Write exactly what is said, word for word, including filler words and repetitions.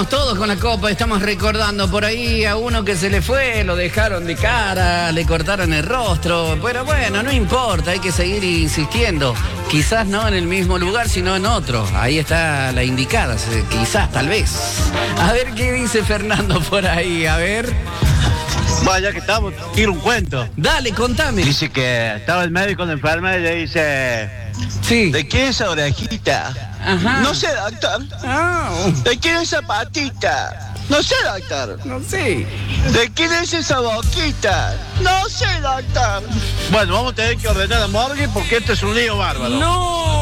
Todos con la copa, estamos recordando por ahí a uno que se le fue, lo dejaron de cara, le cortaron el rostro, pero bueno, no importa, hay que seguir insistiendo. Quizás no en el mismo lugar, sino en otro. Ahí está la indicada, quizás, tal vez. A ver qué dice Fernando por ahí, a ver. Vaya que estamos, tiro un cuento. Dale, contame. Dice que estaba el médico con la enfermera y le dice... Sí. ¿De quién es esa orejita? Ajá. No sé, doctor. Oh. ¿De quién es esa patita? No sé, doctor. No sé. ¿De quién es esa boquita? No sé, doctor. Bueno, vamos a tener que ordenar la morgue porque este es un lío bárbaro. No.